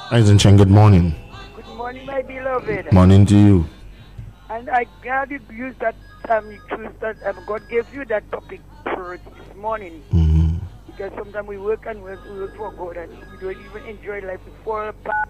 Isaac Chen, good morning. Good morning, my beloved. Morning to you. And I glad you used that you choose that God gave you that topic for this morning. Mm-hmm. Because sometimes we work and work for God and we don't even enjoy life before.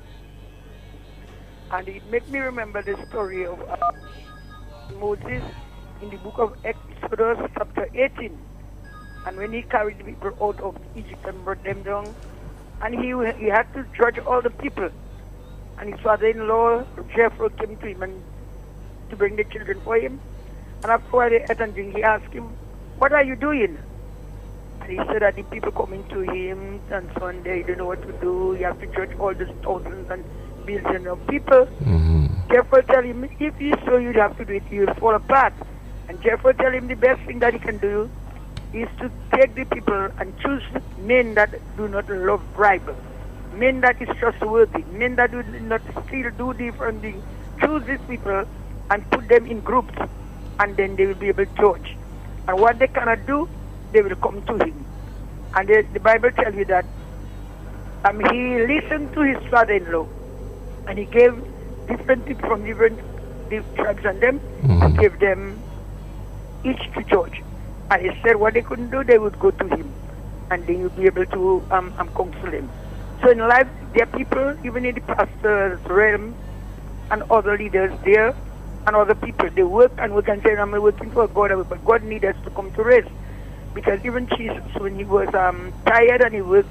And it makes me remember the story of Moses in the book of Exodus chapter 18. And when he carried the people out of Egypt and brought them down, and he had to judge all the people. And his father-in-law, Jethro, came to him and to bring the children for him. And after they ate and drink, he asked him, "What are you doing?" And he said that the people coming to him and so on, they don't know what to do. You have to judge all these thousands and billions of people. Mm-hmm. Jethro tell him, if you so you'd have to do it, you'll fall apart. And Jethro tell him the best thing that he can do is to take the people and choose men that do not love bribe, men that is trustworthy, men that do not steal, do different things. Choose these people and put them in groups, and then they will be able to judge. And what they cannot do, they will come to him. And the Bible tells you that he listened to his father-in-law, and he gave different people from different tribes and them, and gave them each to judge. And he said what they couldn't do, they would go to him, and then you'd be able to counsel him. So in life, there are people, even in the pastor's realm, and other leaders there, and other people, they work and we can say, I'm working for God, but God needs us to come to rest. Because even Jesus, when he was tired and he worked,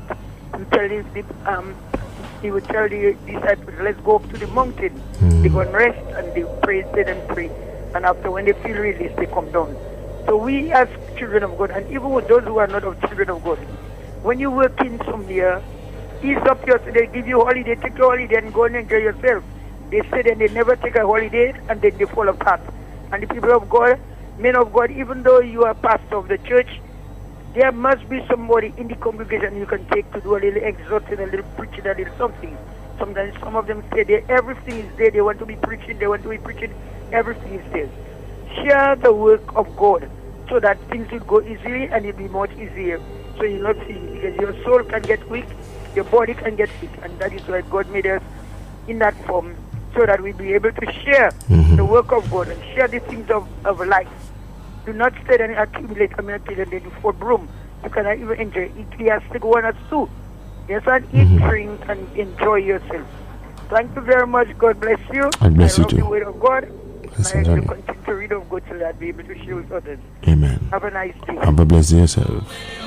he would tell the disciples, let's go up to the mountain. They go and rest, and they pray, sit and pray. And after, when they feel released, they come down. So we as children of God, and even with those who are not of children of God, when you work in somewhere, ease up yourself, they give you a holiday, take your holiday and go and enjoy yourself. They say that they never take a holiday and then they fall apart. And the people of God, men of God, even though you are pastor of the church, there must be somebody in the congregation you can take to do a little exhorting, a little preaching, a little something. Sometimes some of them say that everything is there, they want to be preaching, everything is there. Share the work of God so that things will go easily and it'll be much easier. So you're not seeing, because your soul can get weak, your body can get weak, and that is why God made us in that form, so that we'll be able to share the work of God and share the things of life. Do not stay and accumulate and then for broom. You cannot even enjoy. Eat has to go on a soup. Yes, and eat, drink, and enjoy yourself. Thank you very much. God bless you. God bless you too. The word of God. Yes, I will continue to read of God till I'll be able to share with others. Amen. Have a nice day. Have a blessed day yourself.